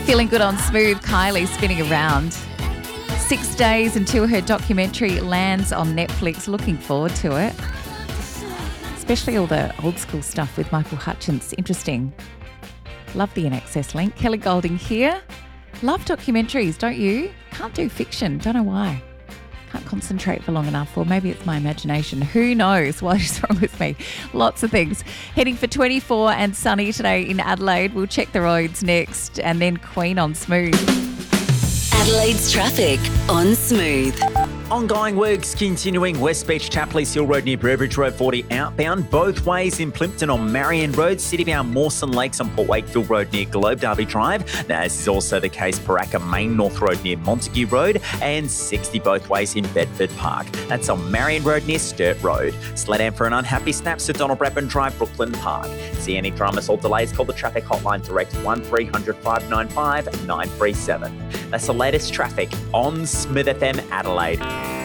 Feeling good on Smooth, Kylie spinning around. 6 days until her documentary lands on Netflix. Looking forward to it. Especially all the old school stuff with Michael Hutchence. Interesting. Love the INXS link. Kelly Golding here. Love documentaries, don't you? Can't do fiction. Don't know why. Can't concentrate for long enough, or maybe it's my imagination. Who knows what is wrong with me? Lots of things. Heading for 24 and sunny today in Adelaide. We'll check the roads next, and then Queen on Smooth. Adelaide's traffic on Smooth. Ongoing works continuing West Beach, Tapley's Hill Road near Burbridge Road 40 outbound. Both ways in Plympton on Marion Road. Citybound Mawson Lakes on Port Wakefield Road near Globe Derby Drive. Now, this is also the case Paraka Main North Road near Montague Road. And 60 both ways in Bedford Park. That's on Marion Road near Sturt Road. Slow down for an unhappy snap, Sir Donald Bradburn Drive, Brooklyn Park. See any dramas or delays, call the traffic hotline direct 1300 595 937. That's the latest traffic on Smooth FM Adelaide.